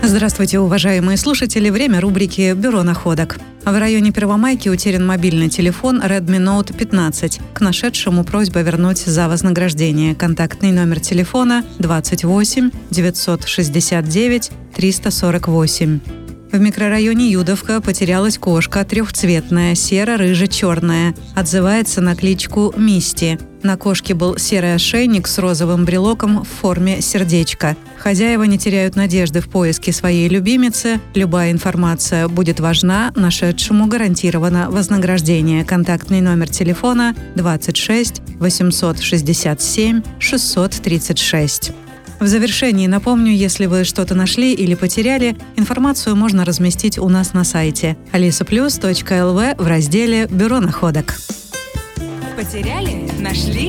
Здравствуйте, уважаемые слушатели. Время рубрики «Бюро находок». В районе Первомайки утерян мобильный телефон Redmi Note 15. К нашедшему просьба вернуть за вознаграждение. Контактный номер телефона 28 969 348. В микрорайоне Юдовка потерялась кошка трехцветная, серо-рыже-черная. Отзывается на кличку Мисти. На кошке был серый ошейник с розовым брелоком в форме сердечка. Хозяева не теряют надежды в поиске своей любимицы. Любая информация будет важна, нашедшему гарантировано вознаграждение. Контактный номер телефона 26 867 636. В завершении напомню, если вы что-то нашли или потеряли, информацию можно разместить у нас на сайте alisaplus.lv в разделе «Бюро находок». Потеряли? Нашли?